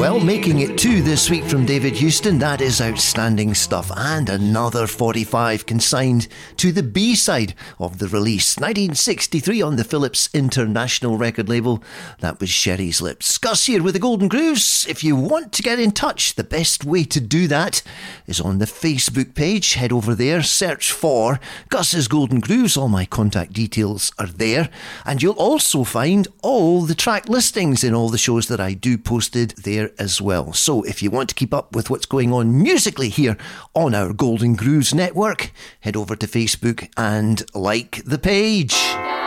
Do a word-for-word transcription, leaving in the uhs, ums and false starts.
Well, making it two this week from David Houston, that is outstanding stuff. And another forty-five consigned to the B-side of the release. nineteen sixty-three on the Philips International record label. That was Sherry's Lips. Gus here with the Golden Grooves. If you want to get in touch, the best way to do that is on the Facebook page. Head over there, search for Gus's Golden Grooves. All my contact details are there. And you'll also find all the track listings in all the shows that I do posted there as well. So if you want to keep up with what's going on musically here on our Golden Grooves network, head over to Facebook and like the page.